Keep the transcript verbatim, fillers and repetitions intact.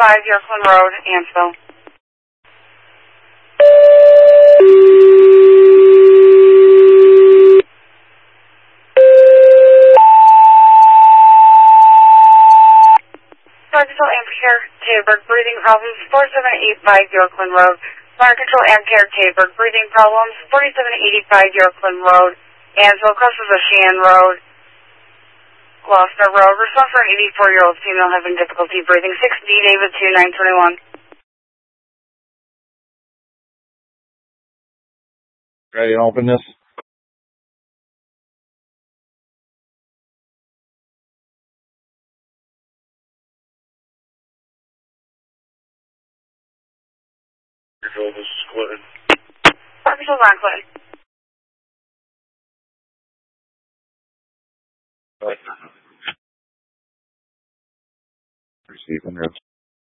five Yorkland Road, Ansville. Fire Control Ampere, Taberg, breathing problems, four seven eight five Yorkland Road. Fire Control Ampere, Taberg, breathing problems, forty-seven eighty-five Yorkland Road, Ansville, crosses of Sheehan Road, Gloucester Road. Response for an eighty-four-year-old female having difficulty breathing, six D David two nine twenty-one. Ready to open this? Control, this is Clinton. Fire Control Ron Clinton. Receiving.